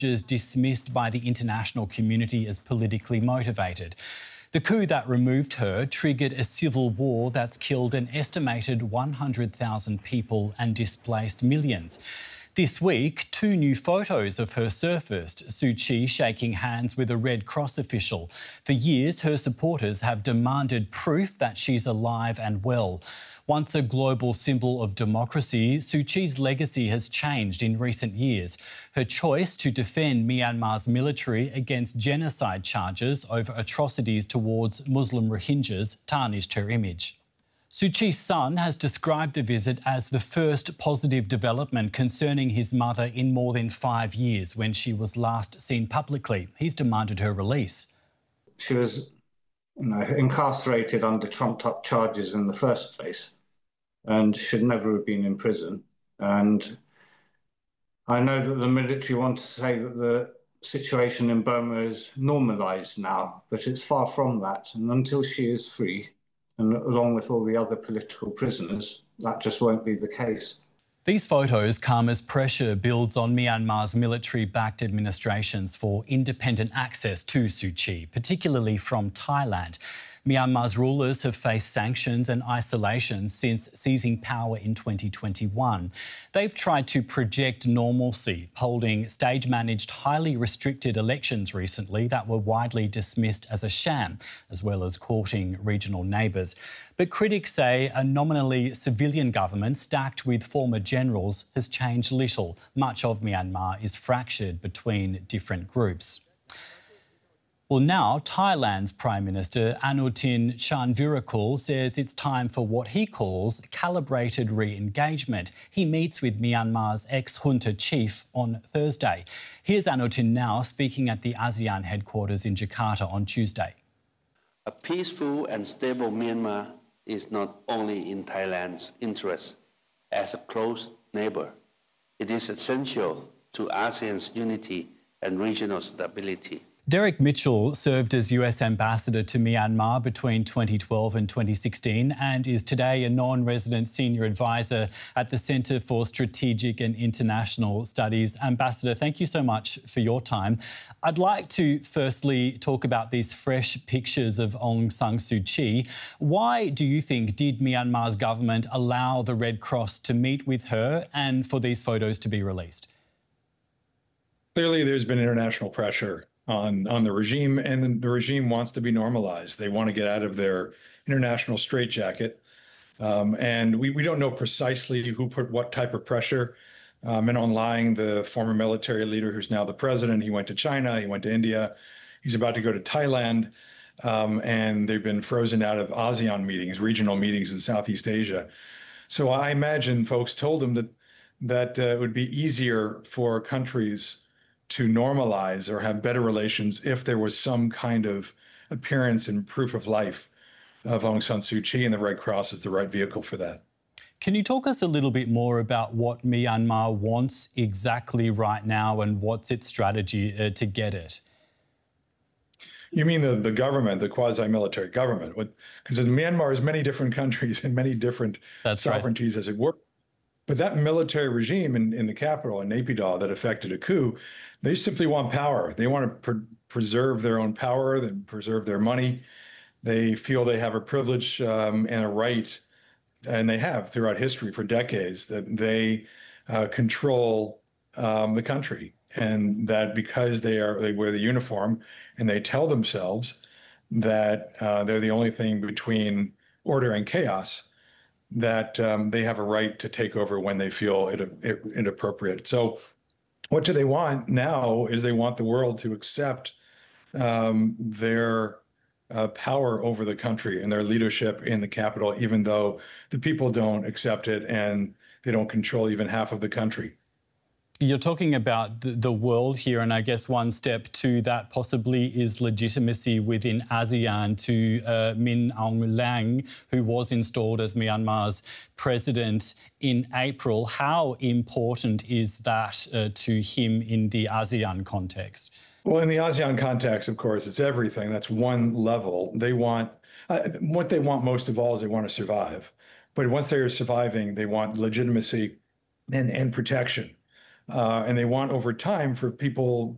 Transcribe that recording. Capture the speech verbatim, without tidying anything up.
is dismissed by the international community as politically motivated. The coup that removed her triggered a civil war that's killed an estimated one hundred thousand people and displaced millions. This week, two new photos of her surfaced, Suu Kyi shaking hands with a Red Cross official. For years, her supporters have demanded proof that she's alive and well. Once a global symbol of democracy, Suu Kyi's legacy has changed in recent years. Her choice to defend Myanmar's military against genocide charges over atrocities towards Muslim Rohingyas tarnished her image. Suu Kyi's son has described the visit as the first positive development concerning his mother in more than five years when she was last seen publicly. He's demanded her release. She was you know, incarcerated under trumped-up charges in the first place and should never have been in prison. And I know that the military want to say that the situation in Burma is normalised now, but it's far from that. And until she is free, and along with all the other political prisoners, that just won't be the case. These photos come as pressure builds on Myanmar's military-backed administrations for independent access to Suu Kyi, particularly from Thailand. Myanmar's rulers have faced sanctions and isolation since seizing power in twenty twenty-one. They've tried to project normalcy, holding stage-managed, highly restricted elections recently that were widely dismissed as a sham, as well as courting regional neighbours. But critics say a nominally civilian government stacked with former generals has changed little. Much of Myanmar is fractured between different groups. Well, now Thailand's Prime Minister Anutin Charnvirakul says it's time for what he calls calibrated re-engagement. He meets with Myanmar's ex-junta chief on Thursday. Here's Anutin now speaking at the ASEAN headquarters in Jakarta on Tuesday. A peaceful and stable Myanmar is not only in Thailand's interest as a close neighbour. It is essential to ASEAN's unity and regional stability. Derek Mitchell served as U S Ambassador to Myanmar between twenty twelve and twenty sixteen and is today a non-resident senior advisor at the Centre for Strategic and International Studies. Ambassador, thank you so much for your time. I'd like to firstly talk about these fresh pictures of Aung San Suu Kyi. Why do you think did Myanmar's government allow the Red Cross to meet with her and for these photos to be released? Clearly, there's been international pressure on, on the regime, and the regime wants to be normalized. They want to get out of their international straitjacket. Um, and we, we don't know precisely who put what type of pressure. Um, and on Lang, the former military leader who's now the president, he went to China, he went to India, he's about to go to Thailand, um, and they've been frozen out of ASEAN meetings, regional meetings in Southeast Asia. So I imagine folks told him that, that uh, it would be easier for countries to normalize or have better relations if there was some kind of appearance and proof of life of Aung San Suu Kyi, and the Red Cross is the right vehicle for that. Can you talk us a little bit more about what Myanmar wants exactly right now and what's its strategy uh, to get it? You mean the, the government, the quasi-military government? Because Myanmar has many different countries and many different That's sovereignties, right. as it were. But that military regime in, in the capital, in Naypyidaw, that effected a coup, they simply want power. They want to pre preserve their own power, and preserve their money. They feel they have a privilege um, and a right, and they have throughout history for decades, that they uh, control um, the country. And that because they are they wear the uniform and they tell themselves that uh, they're the only thing between order and chaos, that um, they have a right to take over when they feel it, it, it appropriate. So what do they want now is they want the world to accept um, their uh, power over the country and their leadership in the capital, even though the people don't accept it and they don't control even half of the country. You're talking about the, the world here, and I guess one step to that possibly is legitimacy within ASEAN to uh, Min Aung Hlaing, who was installed as Myanmar's president in April. How important is that uh, to him in the ASEAN context? Well, in the ASEAN context, of course, it's everything. That's one level. They want, uh, what they want most of all is they want to survive. But once they are surviving, they want legitimacy and, and protection. Uh, and they want over time for people